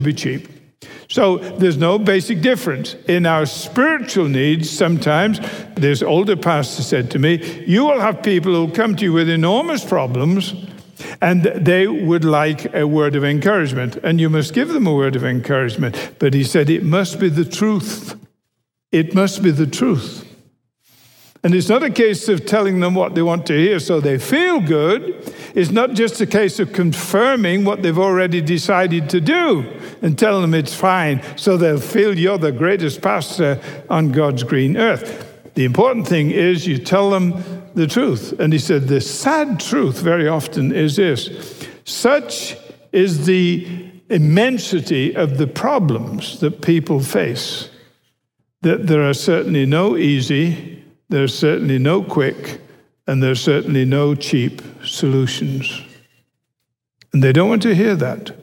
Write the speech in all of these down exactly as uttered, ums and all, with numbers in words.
be cheap. So there's no basic difference. In our spiritual needs, sometimes, this older pastor said to me, you will have people who come to you with enormous problems, and they would like a word of encouragement. And you must give them a word of encouragement. But he said, it must be the truth. It must be the truth. And it's not a case of telling them what they want to hear so they feel good. It's not just a case of confirming what they've already decided to do and telling them it's fine so they'll feel you're the greatest pastor on God's green earth. The important thing is you tell them the truth. And he said the sad truth very often is this. Such is the immensity of the problems that people face that there are certainly no easy, there's certainly no quick, and there's certainly no cheap solutions. And they don't want to hear that.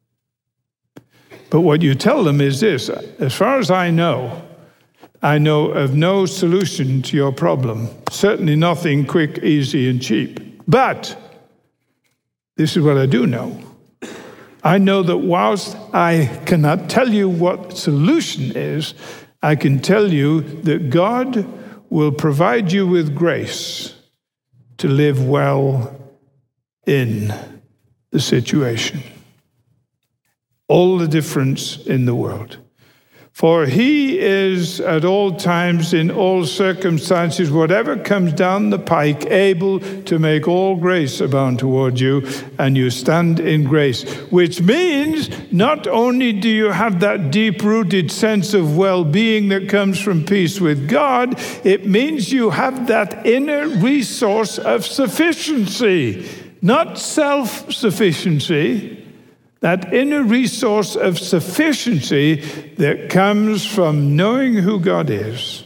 But what you tell them is this, as far as I know, I know of no solution to your problem. Certainly nothing quick, easy, and cheap. But this is what I do know. I know that whilst I cannot tell you what solution is, I can tell you that God will provide you with grace to live well in the situation. All the difference in the world. For he is at all times, in all circumstances, whatever comes down the pike, able to make all grace abound toward you, and you stand in grace. Which means not only do you have that deep-rooted sense of well-being that comes from peace with God, it means you have that inner resource of sufficiency, not self-sufficiency. That inner resource of sufficiency that comes from knowing who God is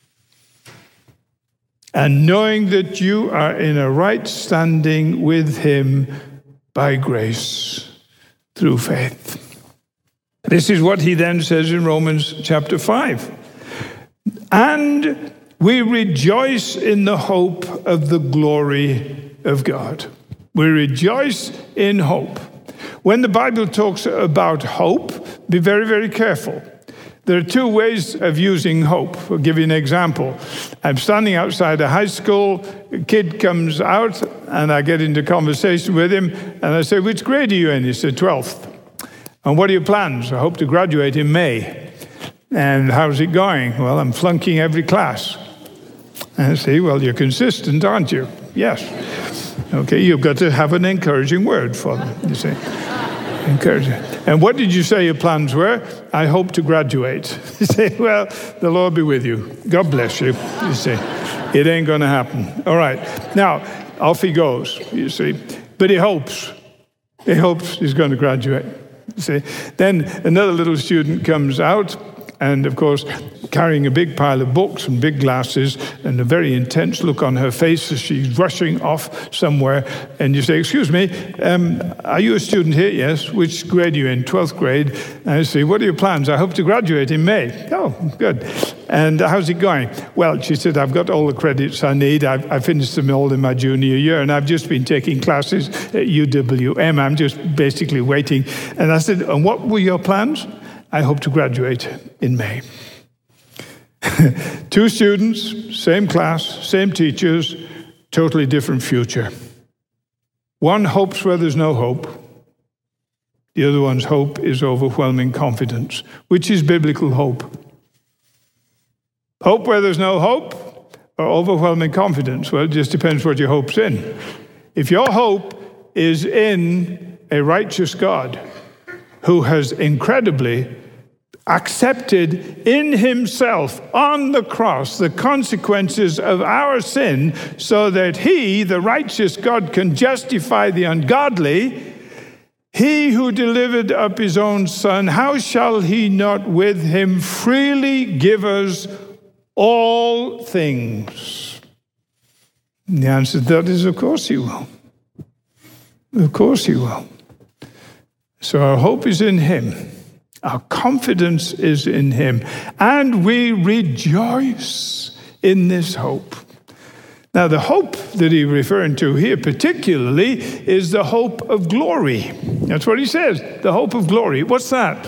and knowing that you are in a right standing with him by grace through faith. This is what he then says in Romans chapter five. And we rejoice in the hope of the glory of God. We rejoice in hope. When the Bible talks about hope, be very, very careful. There are two ways of using hope. I'll give you an example. I'm standing outside a high school, a kid comes out, and I get into conversation with him, and I say, which grade are you in? He said, twelfth. And what are your plans? I hope to graduate in May. And how's it going? Well, I'm flunking every class. And I say, well, you're consistent, aren't you? Yes. Okay, you've got to have an encouraging word for them, you see. Encouraging. And what did you say your plans were? I hope to graduate. You say, well, the Lord be with you. God bless you. You see, it ain't going to happen. All right. Now, off he goes, you see. But he hopes. He hopes he's going to graduate. You see. Then another little student comes out, and of course, carrying a big pile of books and big glasses and a very intense look on her face as she's rushing off somewhere. And you say, excuse me, um, are you a student here? Yes. Which grade are you in? twelfth grade. And I say, what are your plans? I hope to graduate in May. Oh, good. And how's it going? Well, she said, I've got all the credits I need. I've, I finished them all in my junior year, and I've just been taking classes at U W M. I'm just basically waiting. And I said, and what were your plans? I hope to graduate in May. Two students, same class, same teachers, totally different future. One hopes where there's no hope. The other one's hope is overwhelming confidence, which is biblical hope. Hope where there's no hope or overwhelming confidence? Well, it just depends what your hope's in. If your hope is in a righteous God who has incredibly accepted in himself on the cross the consequences of our sin so that he, the righteous God, can justify the ungodly, he who delivered up his own son, how shall he not with him freely give us all things? And the answer to that is, of course he will. Of course he will. So our hope is in him. Our confidence is in him. And we rejoice in this hope. Now, the hope that he's referring to here particularly is the hope of glory. That's what he says, the hope of glory. What's that?